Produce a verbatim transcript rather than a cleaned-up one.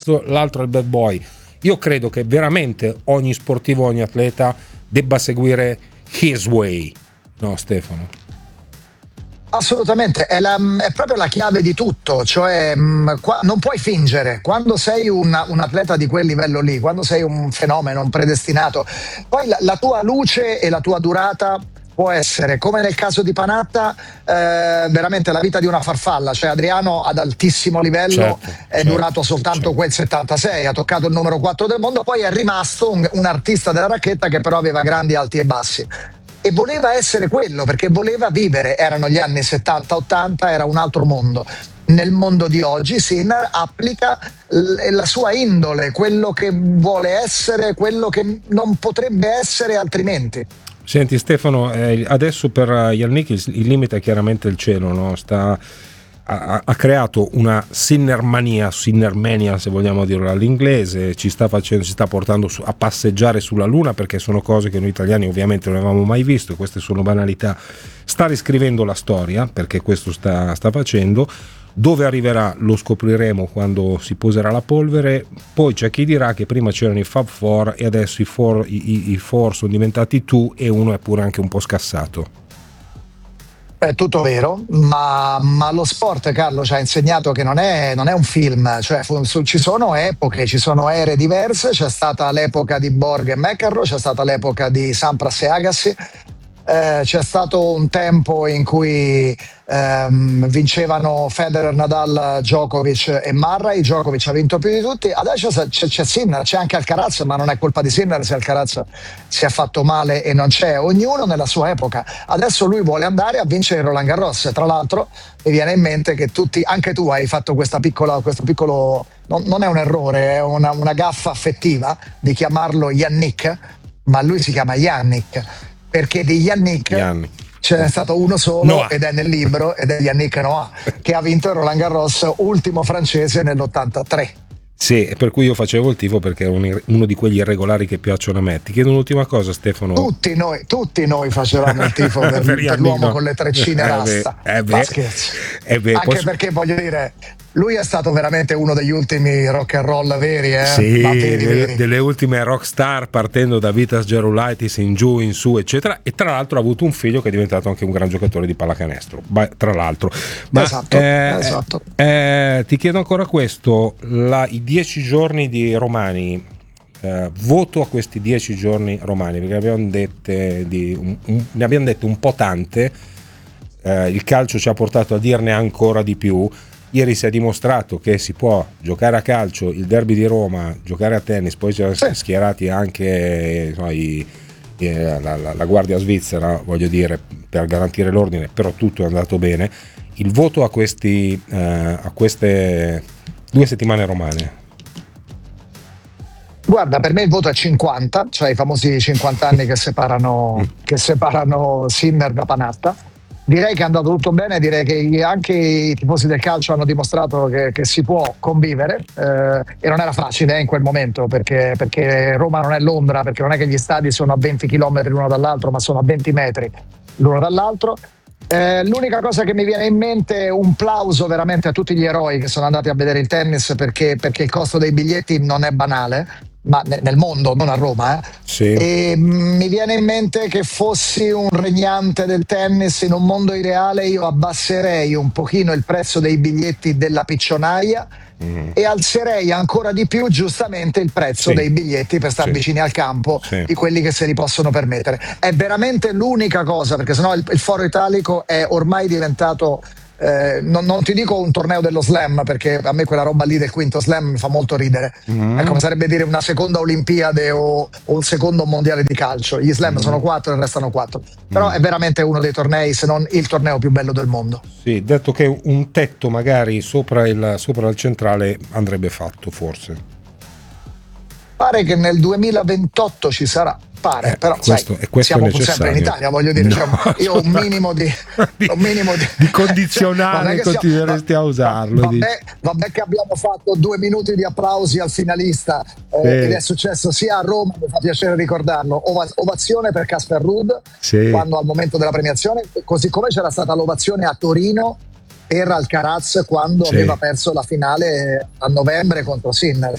questo, l'altro è il bad boy. Io credo che veramente ogni sportivo, ogni atleta debba seguire his way, no Stefano? Assolutamente, è, la, è proprio la chiave di tutto, cioè mh, qua, non puoi fingere, quando sei un, un atleta di quel livello lì, quando sei un fenomeno, un predestinato, poi la, la tua luce e la tua durata può essere, come nel caso di Panatta, eh, veramente la vita di una farfalla, cioè Adriano ad altissimo livello certo, è certo, durato soltanto certo. quel settantasei, ha toccato il numero quattro del mondo, poi è rimasto un, un artista della racchetta che però aveva grandi alti e bassi. E voleva essere quello, perché voleva vivere, erano gli anni settanta ottanta, era un altro mondo. Nel mondo di oggi Sinner applica l- la sua indole, quello che vuole essere, quello che non potrebbe essere altrimenti. Senti Stefano, eh, adesso per Yannick il, il limite è chiaramente il cielo, no? Sta, ha, ha creato una Sinnermania, Sinnermania se vogliamo dirlo all'inglese, ci sta facendo, ci sta portando su, a passeggiare sulla Luna, perché sono cose che noi italiani ovviamente non avevamo mai visto, queste sono banalità. Sta riscrivendo la storia, perché questo sta, sta facendo. Dove arriverà lo scopriremo quando si poserà la polvere. Poi c'è chi dirà che prima c'erano i Fab Four e adesso i Four, i, i Four sono diventati Two e uno è pure anche un po' scassato. È tutto vero, ma, ma lo sport, Carlo, ci ha insegnato che non è, non è un film, cioè fu, su, ci sono epoche, ci sono ere diverse, c'è stata l'epoca di Borg e McEnroe, c'è stata l'epoca di Sampras e Agassi, eh, c'è stato un tempo in cui ehm, vincevano Federer, Nadal, Djokovic e Murray. Djokovic ha vinto più di tutti, adesso c'è, c'è Sinner, c'è anche Alcaraz, ma non è colpa di Sinner se Alcaraz si è fatto male e non c'è, ognuno nella sua epoca. Adesso lui vuole andare a vincere Roland Garros. Tra l'altro mi viene in mente che tutti, anche tu hai fatto questa piccola, questo piccolo, non, non è un errore, è una, una gaffa affettiva di chiamarlo Yannick, ma lui si chiama Yannick, perché di Yannick Yannick. ce n'è stato uno solo Noah. Ed è nel libro, ed è Yannick Noah, che ha vinto il Roland Garros, ultimo francese nell'ottantatré. Sì, per cui io facevo il tifo, perché è un, uno di quegli irregolari che piacciono a me. Ti chiedo un'ultima cosa, Stefano. Tutti noi, tutti noi facevamo il tifo per, per, per l'uomo no. con le treccine rasta. Eh beh, Ma scherzi. Eh beh, Anche posso... perché voglio dire, lui è stato veramente uno degli ultimi rock and roll veri, eh? Sì, Ma veri, delle, veri. delle ultime rock star, partendo da Vitas Gerulaitis in giù, in su, eccetera. E tra l'altro ha avuto un figlio che è diventato anche un gran giocatore di pallacanestro. Beh, tra l'altro, ma esatto, eh, esatto. Eh, ti chiedo ancora questo: la, i dieci giorni di Romani, eh, voto a questi dieci giorni romani, perché abbiamo dette di un, un, ne abbiamo dette un po' tante. Eh, il calcio ci ha portato a dirne ancora di più. Ieri si è dimostrato che si può giocare a calcio, il derby di Roma, giocare a tennis, poi ci sono schierati anche insomma, i, eh, la, la, la guardia svizzera, voglio dire, per garantire l'ordine, però tutto è andato bene. Il voto a, questi, eh, a queste due settimane romane? Guarda, per me il voto è cinquanta, cioè i famosi cinquanta anni che separano, che separano Sinner da Panatta. Direi che è andato tutto bene, direi che anche i tifosi del calcio hanno dimostrato che, che si può convivere, eh, e non era facile eh, in quel momento, perché, perché Roma non è Londra, perché non è che gli stadi sono a venti chilometri l'uno dall'altro, ma sono a venti metri l'uno dall'altro. Eh, l'unica cosa che mi viene in mente è un plauso veramente a tutti gli eroi che sono andati a vedere il tennis, perché, perché il costo dei biglietti non è banale, ma nel mondo, non a Roma, eh. Sì. E mi viene in mente che fossi un regnante del tennis in un mondo ideale, io abbasserei un pochino il prezzo dei biglietti della piccionaia mm. e alzerei ancora di più giustamente il prezzo sì. dei biglietti per stare sì. vicini al campo sì. di quelli che se li possono permettere. È veramente l'unica cosa, perché sennò il, il Foro Italico è ormai diventato Eh, non, non ti dico un torneo dello slam, perché a me quella roba lì del quinto slam mi fa molto ridere. Mm. È come sarebbe dire una seconda Olimpiade o, o un secondo mondiale di calcio. Gli slam mm. sono quattro e restano quattro. Però mm. è veramente uno dei tornei, se non il torneo più bello del mondo. Sì, detto che un tetto magari sopra il, sopra il centrale andrebbe fatto, forse. Pare che nel duemilaventotto ci sarà. Pare, eh, però questo, sai, questo siamo pur sempre in Italia, voglio dire, no, cioè, io ho un minimo di, di, un minimo di, di condizionale cioè, continueresti siamo, a usarlo. Vabbè, vabbè che abbiamo fatto due minuti di applausi al finalista, eh, sì. ed è successo sia a Roma, mi fa piacere ricordarlo, ova, ovazione per Casper Ruud sì. quando al momento della premiazione, così come c'era stata l'ovazione a Torino per Alcaraz quando sì. aveva perso la finale a novembre contro Sinner.